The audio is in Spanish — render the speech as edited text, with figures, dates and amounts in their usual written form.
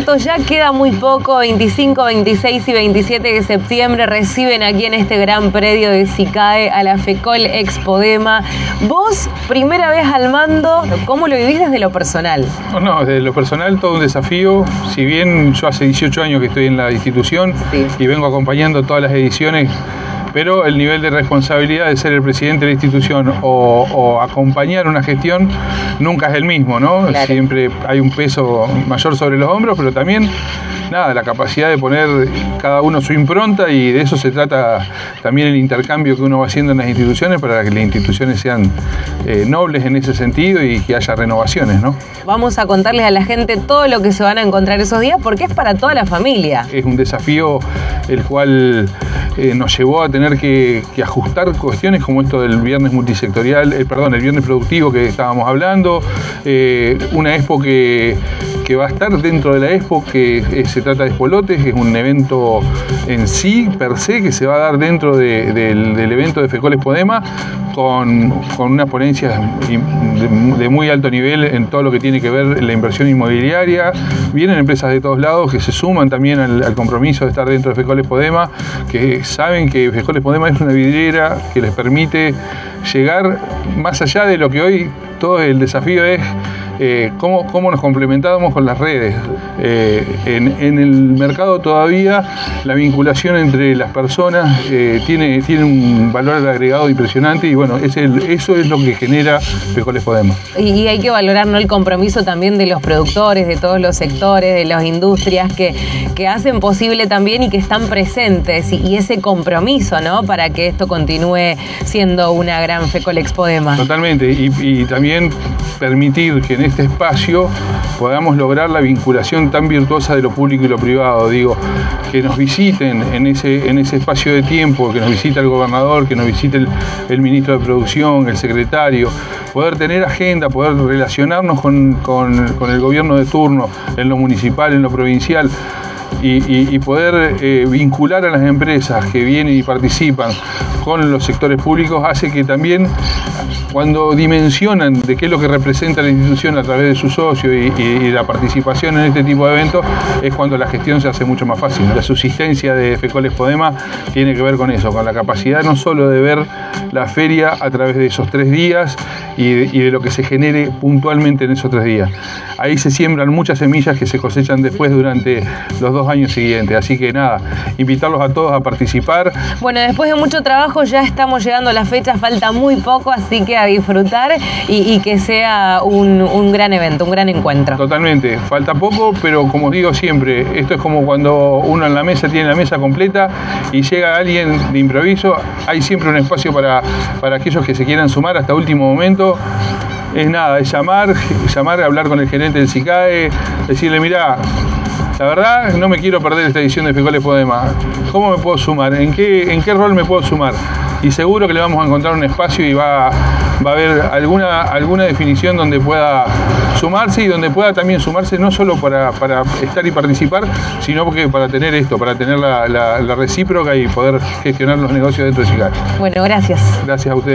Roberto, ya queda muy poco, 25, 26 y 27 de septiembre reciben aquí en este gran predio de SICAE a la FECOL Expodema. Vos, primera vez al mando, ¿cómo lo vivís desde lo personal? No, desde lo personal todo un desafío. Si bien yo hace 18 años que estoy en la institución y vengo acompañando todas las ediciones, pero el nivel de responsabilidad de ser el presidente de la institución o acompañar una gestión nunca es el mismo, ¿no? Claro. Siempre hay un peso mayor sobre los hombros, pero también, nada, la capacidad de poner cada uno su impronta, y de eso se trata también el intercambio que uno va haciendo en las instituciones para que las instituciones sean nobles en ese sentido y que haya renovaciones, ¿no? Vamos a contarles a la gente todo lo que se van a encontrar esos días, porque es para toda la familia. Es un desafío el cual nos llevó a tener que ajustar cuestiones como esto del viernes multisectorial, el viernes productivo que estábamos hablando, una expo que va a estar dentro de la expo, que se trata de Espolotes, que es un evento en sí, per se, que se va a dar dentro del evento de FECOL Expodema, con unas ponencias de muy alto nivel en todo lo que tiene que ver la inversión inmobiliaria. Vienen empresas de todos lados que se suman también al compromiso de estar dentro de FECOL Expodema, que saben que FECOL Expodema es una vidriera que les permite llegar más allá de lo que hoy todo el desafío es cómo nos complementamos con las redes. En el mercado todavía la vinculación entre las personas tiene un valor agregado impresionante, y bueno, eso es lo que genera FECOL Expodema. Y hay que valorar, ¿no?, el compromiso también de los productores, de todos los sectores, de las industrias que hacen posible también y que están presentes, y ese compromiso, ¿no?, para que esto continúe siendo una gran FECOL Expodema. Totalmente, y también permitir que en este espacio podamos lograr la vinculación tan virtuosa de lo público y lo privado. Digo, que nos visiten en ese espacio de tiempo, que nos visite el gobernador, que nos visite el ministro de Producción, el secretario, poder tener agenda, poder relacionarnos con el gobierno de turno, en lo municipal, en lo provincial, y poder vincular a las empresas que vienen y participan con los sectores públicos, hace que también, cuando dimensionan de qué es lo que representa la institución a través de sus socios y la participación en este tipo de eventos, es cuando la gestión se hace mucho más fácil. La subsistencia de FECOL Expodema tiene que ver con eso, con la capacidad no solo de ver la feria a través de esos 3 días y de lo que se genere puntualmente en esos 3 días. Ahí se siembran muchas semillas que se cosechan después durante los 2 años siguientes. Así que nada, invitarlos a todos a participar. Bueno, después de mucho trabajo ya estamos llegando a la fecha, falta muy poco, así que a disfrutar y que sea un gran evento, un gran encuentro. Totalmente, falta poco, pero como digo siempre, esto es como cuando uno en la mesa tiene la mesa completa y llega alguien de improviso, hay siempre un espacio para aquellos que se quieran sumar hasta último momento. Es nada, es llamar, hablar con el gerente del SICAE, decirle, mirá, la verdad no me quiero perder esta edición de FECOL Expodema. ¿Cómo me puedo sumar? ¿En qué rol me puedo sumar? Y seguro que le vamos a encontrar un espacio y va a haber alguna definición donde pueda sumarse, y donde pueda también sumarse no solo para estar y participar, sino porque para tener la recíproca y poder gestionar los negocios dentro de SICAE. Bueno, gracias. Gracias a ustedes.